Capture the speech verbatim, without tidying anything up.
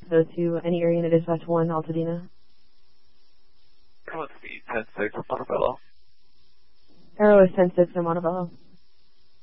go to any area in dispatch one, Altadena. Come with speed, ten six, Montebello. Arrow is ten six in Montebello.